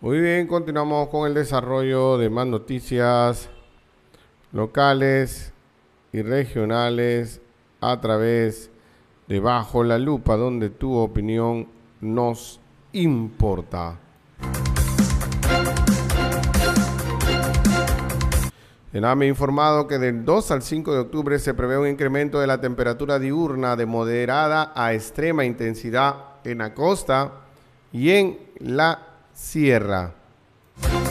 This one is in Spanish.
Muy bien, continuamos con el desarrollo de más noticias locales y regionales a través de Bajo la Lupa, donde tu opinión nos importa. Me ha informado que del 2 al 5 de octubre se prevé un incremento de la temperatura diurna de moderada a extrema intensidad en la costa y en la sierra.